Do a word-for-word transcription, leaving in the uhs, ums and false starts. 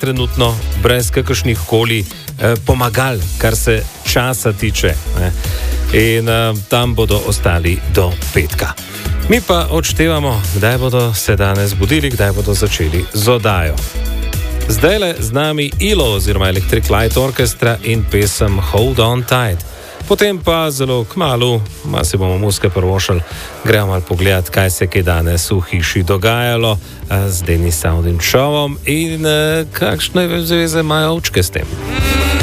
trenutno brez kakršnih koli eh, pomagal, kar se časa tiče. Ne. In eh, tam bodo ostali do petka. Mi pa odštevamo, kdaj bodo se danes budili, kdaj bodo začeli z oddajo. Zdaj le z nami I L O oziroma Electric Light Orchestra in pesem Hold On Tight. Potem pa zelo kmalu, ma se bomo muske prvošali, gremo malo pogledati, kaj se je danes v hiši dogajalo z Denis Sound in Showom in kakšne zveze imajo očke s tem.